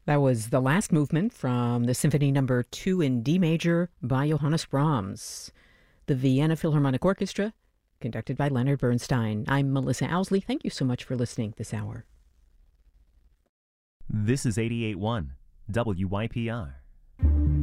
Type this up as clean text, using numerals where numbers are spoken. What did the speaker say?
That was the last movement from the Symphony Number 2 in D major by Johannes Brahms. The Vienna Philharmonic Orchestra, conducted by Leonard Bernstein. I'm Melissa Owsley. Thank you so much for listening this hour. This is 88.1 WYPR.